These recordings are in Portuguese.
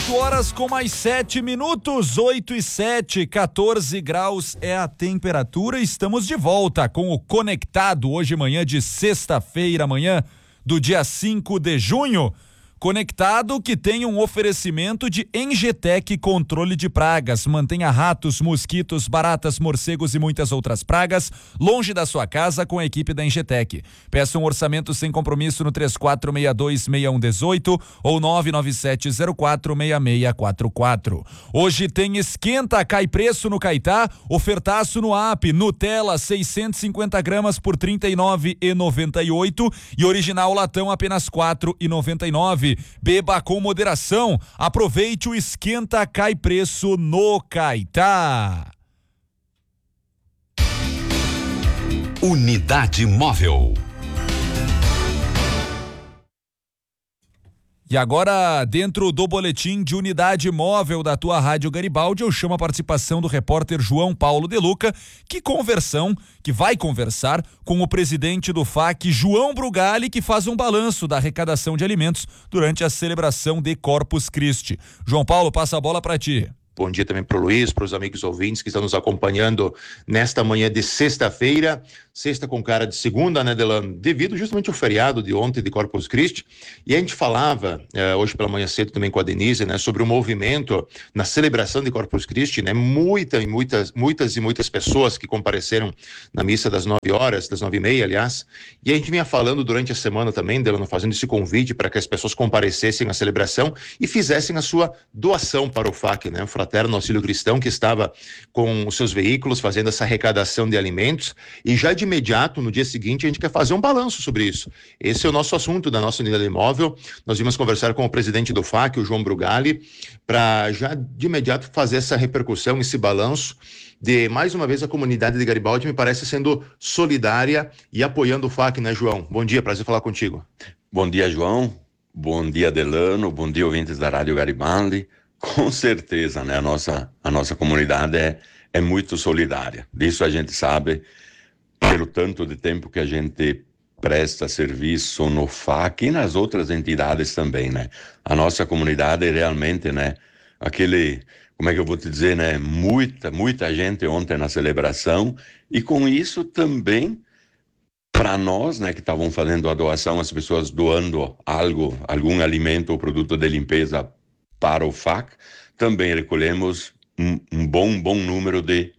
8 horas com mais 7 minutos, 8 e 7, 14 graus é a temperatura. Estamos de volta com o Conectado, hoje manhã de sexta-feira, manhã do dia 5 de junho. Conectado que tem um oferecimento de Engetec Controle de Pragas. Mantenha ratos, mosquitos, baratas, morcegos e muitas outras pragas longe da sua casa com a equipe da Engetec. Peça um orçamento sem compromisso no 3462-6118 ou 997046644. Hoje tem esquenta, cai preço no Caetá, ofertaço no app, Nutella 650 gramas por R$ 39,98 e original latão apenas R$ 4,99. Beba com moderação. Aproveite o esquenta, cai preço no Caetá. Unidade Móvel. E agora, dentro do boletim de Unidade Móvel da tua Rádio Garibaldi, eu chamo a participação do repórter João Paulo De Luca, que vai conversar com o presidente do FAC, João Brugali, que faz um balanço da arrecadação de alimentos durante a celebração de Corpus Christi. João Paulo, passa a bola para ti. Bom dia também para o Luiz, para os amigos ouvintes que estão nos acompanhando nesta manhã de sexta-feira, sexta com cara de segunda, né, Delano? Devido justamente ao feriado de ontem de Corpus Christi. E a gente falava hoje pela manhã cedo também com a Denise, né, sobre o movimento na celebração de Corpus Christi, né? Muitas pessoas que compareceram na missa das 9h, das 9h30, aliás. E a gente vinha falando durante a semana também, Delano, fazendo esse convite para que as pessoas comparecessem à celebração e fizessem a sua doação para o FAC, né? O Fraterno Auxílio Cristão, que estava com os seus veículos fazendo essa arrecadação de alimentos, e já de imediato, no dia seguinte, a gente quer fazer um balanço sobre isso. Esse é o nosso assunto da nossa unidade móvel. Nós vimos conversar com o presidente do FAC, o João Brugali, para já de imediato fazer essa repercussão, esse balanço de, mais uma vez, a comunidade de Garibaldi me parece sendo solidária e apoiando o FAC, né, João? Bom dia, prazer falar contigo. Bom dia, João. Bom dia, Delano. Bom dia, ouvintes da Rádio Garibaldi. Com certeza, né? A nossa comunidade é muito solidária. Disso a gente sabe pelo tanto de tempo que a gente presta serviço no FAC e nas outras entidades também, né? A nossa comunidade realmente, né? Como é que eu vou te dizer, né? Muita gente ontem na celebração, e com isso também para nós, né, que estavam fazendo a doação, as pessoas doando algum alimento ou produto de limpeza para o FAC, também recolhemos um bom número de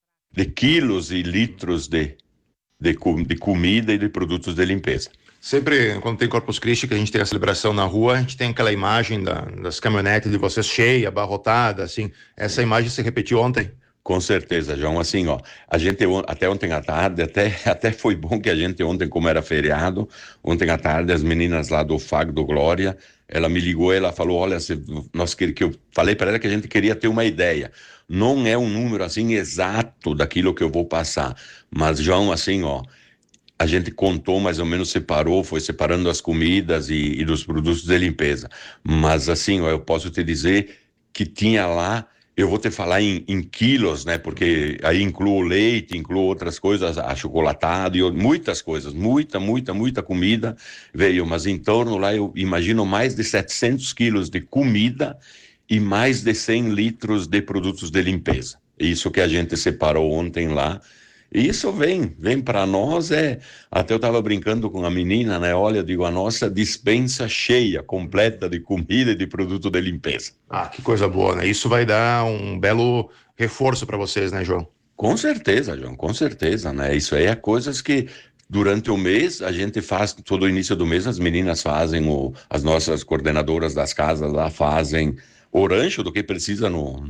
quilos e litros de comida e de produtos de limpeza. Sempre, quando tem Corpus Christi, que a gente tem a celebração na rua, a gente tem aquela imagem das caminhonetes de vocês cheia, abarrotada, assim. Essa imagem se repetiu ontem? Com certeza, João. Assim, ó, a gente até ontem à tarde, até foi bom que a gente ontem, como era feriado, ontem à tarde, as meninas lá do FAC do Glória, ela me ligou, ela falou, olha, que eu falei para ela que a gente queria ter uma ideia. Não é um número assim exato daquilo que eu vou passar, mas, João, assim, ó, a gente contou mais ou menos, foi separando as comidas e dos produtos de limpeza. Mas, assim, ó, eu posso te dizer que tinha lá, eu vou te falar em quilos, né? Porque aí incluo leite, incluo outras coisas, achocolatado e muitas coisas, muita comida veio, mas em torno lá eu imagino mais de 700 quilos de comida e mais de 100 litros de produtos de limpeza. Isso que a gente separou ontem lá. E isso vem para nós, até eu estava brincando com a menina, né? Olha, eu digo, a nossa despensa cheia, completa de comida e de produto de limpeza. Ah, que coisa boa, né? Isso vai dar um belo reforço para vocês, né, João? Com certeza, João, com certeza, né? Isso aí é coisas que durante o mês a gente faz, todo o início do mês as meninas fazem, as nossas coordenadoras das casas lá fazem o rancho do que precisa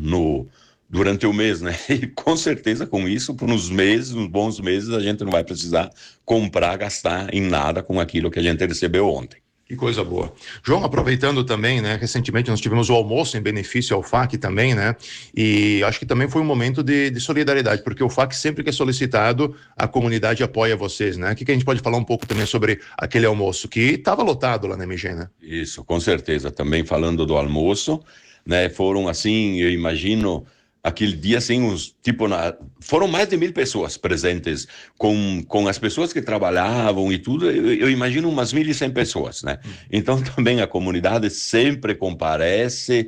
durante o mês, né? E com certeza com isso, por uns bons meses, a gente não vai precisar gastar em nada com aquilo que a gente recebeu ontem. Que coisa boa. João, aproveitando também, né, recentemente nós tivemos o almoço em benefício ao FAC também, né, e acho que também foi um momento de solidariedade, porque o FAC sempre que é solicitado, a comunidade apoia vocês, né? O que a gente pode falar um pouco também sobre aquele almoço, que estava lotado lá na MG, né? Isso, com certeza. Também falando do almoço, né, foram assim, eu imagino, aquele dia, assim, foram mais de 1.000 pessoas presentes, com as pessoas que trabalhavam e tudo, eu imagino umas 1.100 pessoas, né? Então, também a comunidade sempre comparece,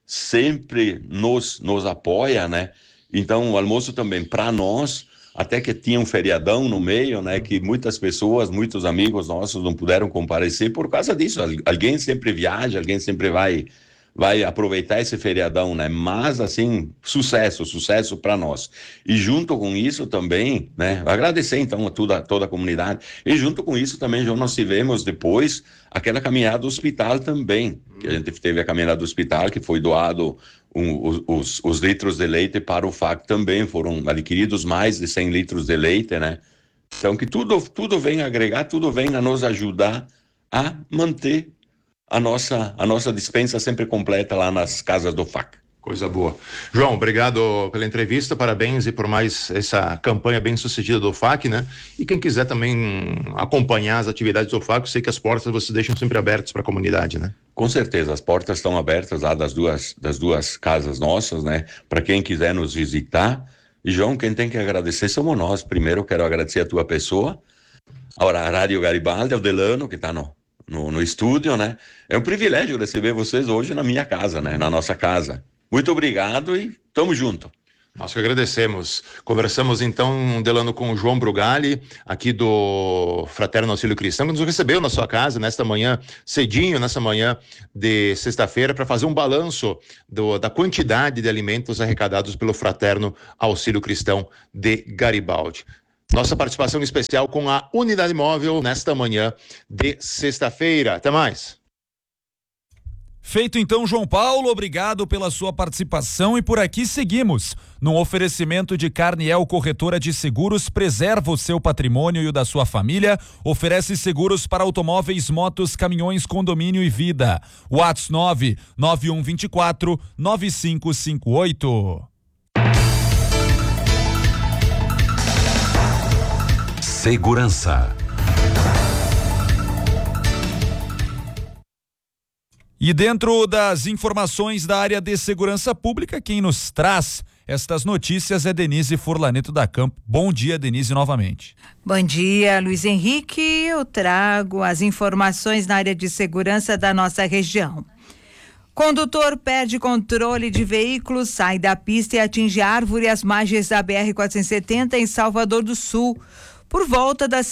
sempre nos apoia, né? Então, o almoço também, para nós, até que tinha um feriadão no meio, né? Que muitas pessoas, muitos amigos nossos não puderam comparecer por causa disso. Alguém sempre viaja, alguém sempre vai aproveitar esse feriadão, né? Mas, assim, sucesso para nós. E junto com isso também, né? Agradecer, então, a toda a comunidade. E junto com isso também, já nós tivemos depois aquela caminhada do hospital também, que a gente teve a caminhada do hospital, que foi doado os litros de leite para o FAC também, foram adquiridos mais de 100 litros de leite, né? Então, que tudo vem agregar, tudo vem a nos ajudar a manter a nossa dispensa sempre completa lá nas casas do FAC. Coisa boa. João, obrigado pela entrevista, parabéns e por mais essa campanha bem sucedida do FAC, né? E quem quiser também acompanhar as atividades do FAC, eu sei que as portas vocês deixam sempre abertas para a comunidade, né? Com certeza, as portas estão abertas lá das duas casas nossas, né? Para quem quiser nos visitar. E, João, quem tem que agradecer somos nós. Primeiro, eu quero agradecer a tua pessoa, a Rádio Garibaldi, ao Delano, que está no estúdio, né? É um privilégio receber vocês hoje na minha casa, né? Na nossa casa. Muito obrigado e tamo junto. Nós que agradecemos. Conversamos então, Delano, com o João Brugali, aqui do Fraterno Auxílio Cristão, que nos recebeu na sua casa nesta manhã, cedinho, nessa manhã de sexta-feira, para fazer um balanço da quantidade de alimentos arrecadados pelo Fraterno Auxílio Cristão de Garibaldi. Nossa participação especial com a Unidade Móvel nesta manhã de sexta-feira. Até mais. Feito então, João Paulo, obrigado pela sua participação e por aqui seguimos. Num oferecimento de Carniel Corretora de Seguros, preserva o seu patrimônio e o da sua família, oferece seguros para automóveis, motos, caminhões, condomínio e vida. WhatsApp 99124-9558. Segurança. E dentro das informações da área de segurança pública, quem nos traz estas notícias é Denise Furlaneto da Campo. Bom dia, Denise, novamente. Bom dia, Luiz Henrique. Eu trago as informações na área de segurança da nossa região. Condutor perde controle de veículo, sai da pista e atinge árvore às margens da BR-470 em Salvador do Sul. Por volta das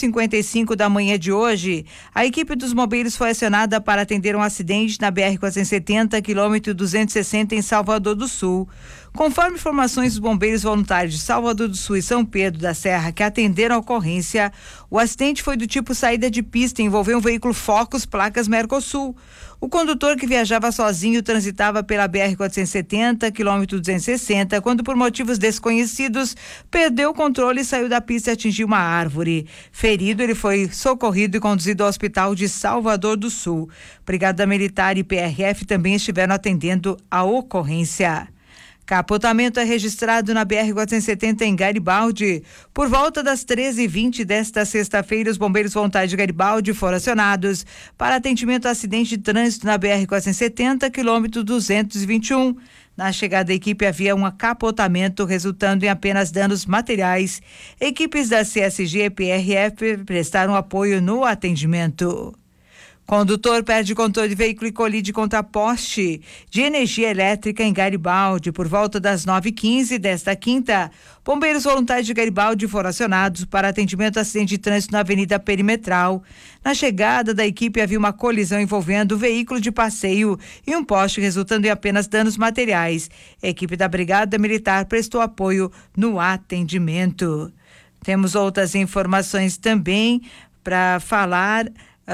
5h55 da manhã de hoje, a equipe dos bombeiros foi acionada para atender um acidente na BR-470, quilômetro 260, em Salvador do Sul. Conforme informações dos bombeiros voluntários de Salvador do Sul e São Pedro da Serra, que atenderam a ocorrência, o acidente foi do tipo saída de pista e envolveu um veículo Focus, placas Mercosul. O condutor, que viajava sozinho, transitava pela BR-470, quilômetro 260, quando por motivos desconhecidos, perdeu o controle e saiu da pista e atingiu uma árvore. Ferido, ele foi socorrido e conduzido ao hospital de Salvador do Sul. Brigada Militar e PRF também estiveram atendendo a ocorrência. Capotamento é registrado na BR-470 em Garibaldi. Por volta das 13h20 desta sexta-feira, os bombeiros voluntários de Garibaldi foram acionados para atendimento a acidente de trânsito na BR-470, quilômetro 221. Na chegada da equipe havia um capotamento, resultando em apenas danos materiais. Equipes da CSG e PRF prestaram apoio no atendimento. Condutor perde controle de veículo e colide contra poste de energia elétrica em Garibaldi. Por volta das 9h15 desta quinta, bombeiros voluntários de Garibaldi foram acionados para atendimento a acidente de trânsito na Avenida Perimetral. Na chegada da equipe havia uma colisão envolvendo o veículo de passeio e um poste, resultando em apenas danos materiais. A equipe da Brigada Militar prestou apoio no atendimento. Temos outras informações também para falar.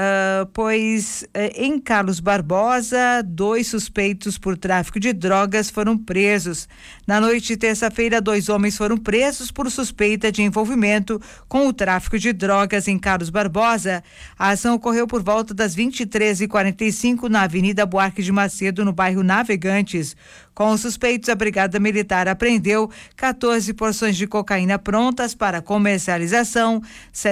Pois em Carlos Barbosa, 2 suspeitos por tráfico de drogas foram presos. Na noite de terça-feira, 2 homens foram presos por suspeita de envolvimento com o tráfico de drogas em Carlos Barbosa. A ação ocorreu por volta das 23h45 na Avenida Buarque de Macedo, no bairro Navegantes. Com os suspeitos, a Brigada Militar apreendeu 14 porções de cocaína prontas para comercialização,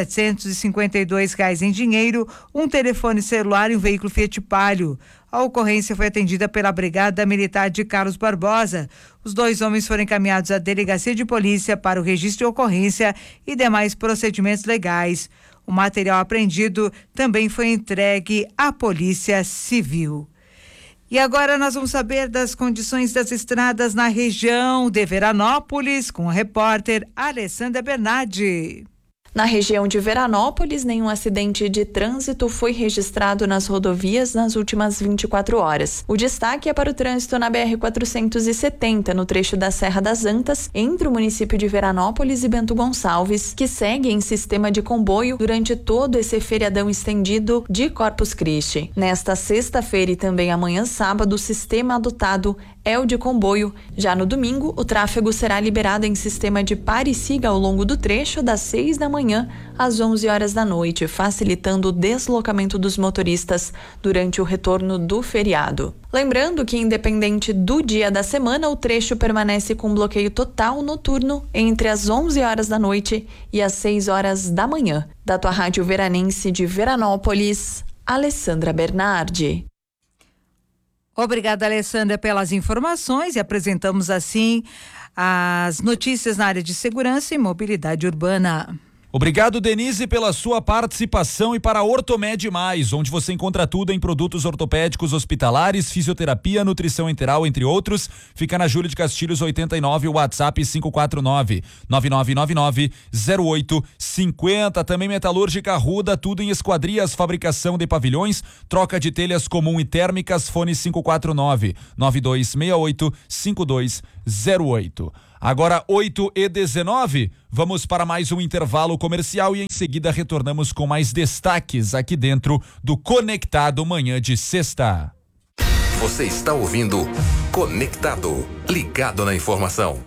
R$752 em dinheiro, um telefone celular e um veículo Fiat Palio. A ocorrência foi atendida pela Brigada Militar de Carlos Barbosa. Os 2 homens foram encaminhados à Delegacia de Polícia para o registro de ocorrência e demais procedimentos legais. O material apreendido também foi entregue à Polícia Civil. E agora nós vamos saber das condições das estradas na região de Veranópolis com a repórter Alessandra Bernardi. Na região de Veranópolis, nenhum acidente de trânsito foi registrado nas rodovias nas últimas 24 horas. O destaque é para o trânsito na BR-470, no trecho da Serra das Antas, entre o município de Veranópolis e Bento Gonçalves, que segue em sistema de comboio durante todo esse feriadão estendido de Corpus Christi. Nesta sexta-feira e também amanhã sábado, o sistema adotado é o de comboio. Já no domingo, o tráfego será liberado em sistema de pare e siga ao longo do trecho das 6 da manhã às 11 horas da noite, facilitando o deslocamento dos motoristas durante o retorno do feriado. Lembrando que, independente do dia da semana, o trecho permanece com bloqueio total noturno entre as 11 horas da noite e as 6 horas da manhã. Da tua rádio veranense de Veranópolis, Alessandra Bernardi. Obrigada, Alessandra, pelas informações, e apresentamos assim as notícias na área de segurança e mobilidade urbana. Obrigado, Denise, pela sua participação, e para a Ortomed Mais, onde você encontra tudo em produtos ortopédicos hospitalares, fisioterapia, nutrição enteral, entre outros. Fica na Júlio de Castilhos 89, o WhatsApp 549-9999-0850. Também Metalúrgica Arruda, tudo em esquadrias, fabricação de pavilhões, troca de telhas comum e térmicas, fone 549-9268-5208. Agora 8h19, vamos para mais um intervalo comercial e em seguida retornamos com mais destaques aqui dentro do Conectado Manhã de Sexta. Você está ouvindo Conectado, ligado na informação.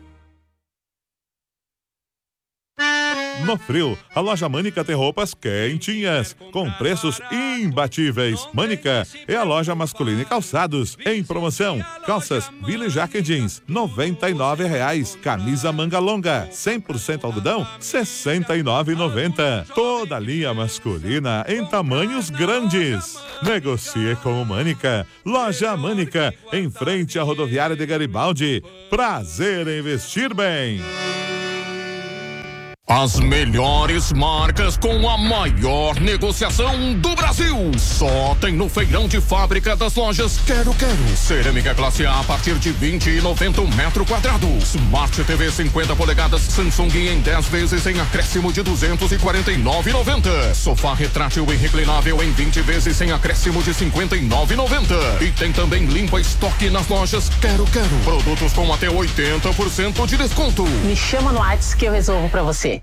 No frio, a loja Mânica tem roupas quentinhas, com preços imbatíveis. Mânica é a loja masculina e calçados em promoção. Calças Billy Jack Jeans, R$99. Camisa manga longa, 100% algodão, R$69,90. Toda a linha masculina em tamanhos grandes. Negocie com o Mânica. Loja Mânica, em frente à rodoviária de Garibaldi. Prazer em vestir bem. As melhores marcas com a maior negociação do Brasil. Só tem no feirão de fábrica das lojas Quero Quero. Cerâmica classe A partir de R$20,90 um metro quadrado. Smart TV 50 polegadas Samsung em 10 vezes em acréscimo de R$249,90. Sofá retrátil e reclinável em 20 vezes sem acréscimo de R$59,90. E tem também limpa estoque nas lojas Quero Quero. Produtos com até 80% de desconto. Me chama no WhatsApp que eu resolvo pra você.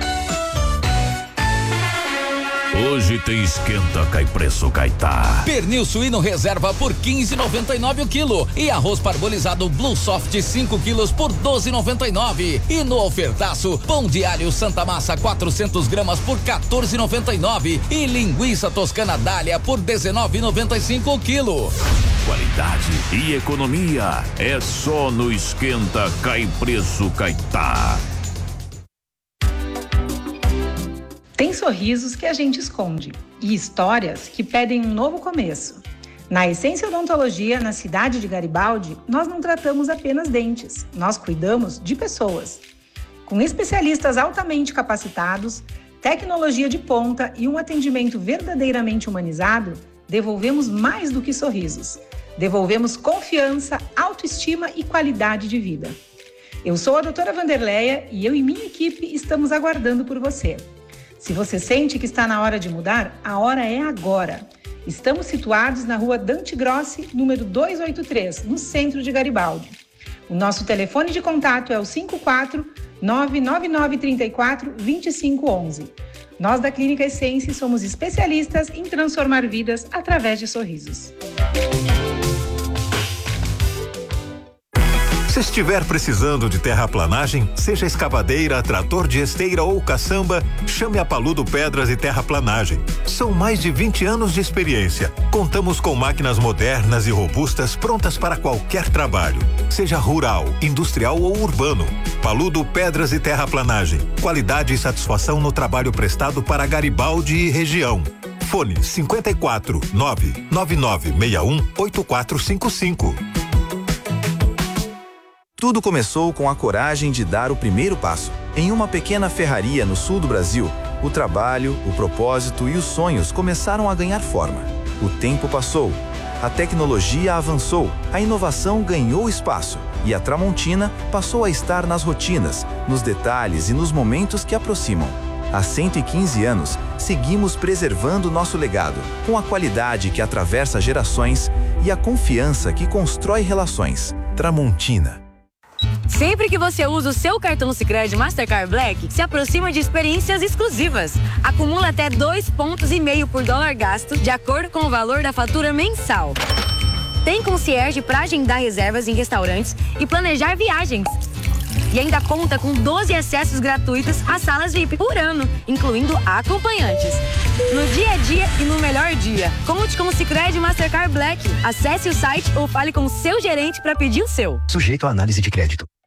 Hoje tem esquenta, cai preço, caetá. Pernil suíno reserva por R$15,99 o quilo. E arroz parbolizado Blue Soft 5 quilos por R$12,99. E no ofertaço, pão diário Santa Massa 400 gramas por R$14,99. E linguiça toscana Dália por R$19,95 o quilo. Qualidade e economia é só no esquenta, cai preço, caetá. Tem sorrisos que a gente esconde e histórias que pedem um novo começo. Na Essência Odontologia, na cidade de Garibaldi, nós não tratamos apenas dentes, nós cuidamos de pessoas. Com especialistas altamente capacitados, tecnologia de ponta e um atendimento verdadeiramente humanizado, devolvemos mais do que sorrisos. Devolvemos confiança, autoestima e qualidade de vida. Eu sou a doutora Vanderleia e eu e minha equipe estamos aguardando por você. Se você sente que está na hora de mudar, a hora é agora. Estamos situados na rua Dante Grossi, número 283, no centro de Garibaldi. O nosso telefone de contato é o 54-99934-2511. Nós da Clínica Essência somos especialistas em transformar vidas através de sorrisos. Se estiver precisando de terraplanagem, seja escavadeira, trator de esteira ou caçamba, chame a Paludo Pedras e Terraplanagem. São mais de 20 anos de experiência. Contamos com máquinas modernas e robustas prontas para qualquer trabalho, seja rural, industrial ou urbano. Paludo Pedras e Terraplanagem. Qualidade e satisfação no trabalho prestado para Garibaldi e região. Fone 54 99961 8455. Tudo começou com a coragem de dar o primeiro passo. Em uma pequena ferraria no sul do Brasil, o trabalho, o propósito e os sonhos começaram a ganhar forma. O tempo passou A tecnologia avançou, a inovação ganhou espaço e a Tramontina passou a estar nas rotinas, nos detalhes e nos momentos que aproximam. Há 115 anos, seguimos preservando nosso legado, com a qualidade que atravessa gerações e a confiança que constrói relações. Tramontina. Sempre que você usa o seu cartão Sicredi Mastercard Black, se aproxima de experiências exclusivas. Acumula até 2,5 pontos por dólar gasto, de acordo com o valor da fatura mensal. Tem concierge para agendar reservas em restaurantes e planejar viagens. E ainda conta com 12 acessos gratuitos às salas VIP por ano, incluindo acompanhantes. No dia a dia e no melhor dia. Conte com o Sicredi Mastercard Black. Acesse o site ou fale com o seu gerente para pedir o seu. Sujeito à análise de crédito.